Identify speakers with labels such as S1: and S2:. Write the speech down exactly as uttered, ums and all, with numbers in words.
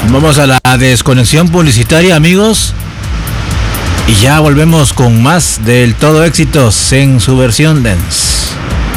S1: Vamos a la desconexión publicitaria, amigos. Y ya volvemos con más del Todo Éxitos en su versión dance.